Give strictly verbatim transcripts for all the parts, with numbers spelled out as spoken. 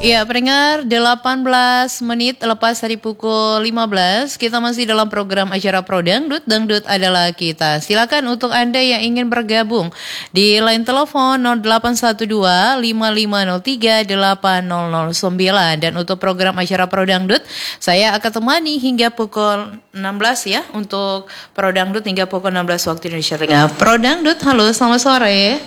Ya, pendengar, delapan belas menit lepas dari pukul lima belas, kita masih dalam program acara Pro Dangdut. Dangdut adalah kita. Silakan untuk Anda yang ingin bergabung di line telepon nol delapan satu dua lima lima nol tiga delapan nol nol sembilan. Dan untuk program acara Pro Dangdut, saya akan temani hingga pukul enam belas ya. Untuk Pro Dangdut hingga pukul enam belas waktu Indonesia Tengah. Pro Dangdut, halo, selamat sore.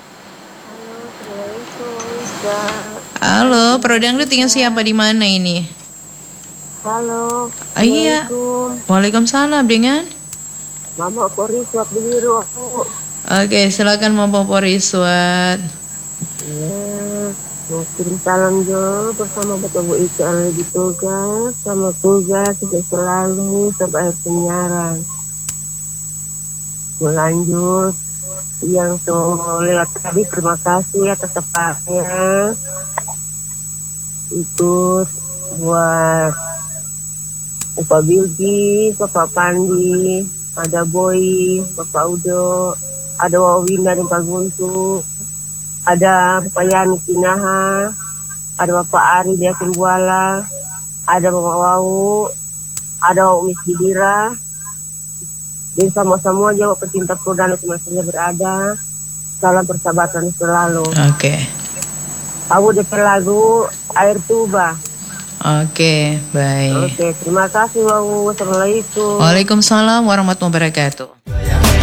Halo, Pro Dangdut dengan siapa di mana ini? Halo. Ah, iya. Waalaikumsalam, dengan Mama Poriswat Biru. Oke, silakan Mama Poriswat. Ya, mau kirim salam jo bersama Bapak Bu Ika lagi tugas, sama tugas sukses selalu sampai akhir penyiaran. Melanjut yang tuh lewat tadi, terima kasih atas tepatnya. Itu buat Bapak Bilgi, Bapak Pandi, ada Boy, Bapak Udo, ada Wawina dan Pak Guntu, ada Bapak Yani Kinaha, ada Bapak Ari di Asimbuala, ada Bapak Wau, ada Wau Miss Bidira, dan sama-sama jawab pecinta produk masanya berada. Salam persahabatan selalu. Oke. Okay. Aku depan lagu Air Tuba. Oke, okay, baik. Oke, okay, terima kasih. Wassalamualaikum. Waalaikumsalam warahmatullahi wabarakatuh.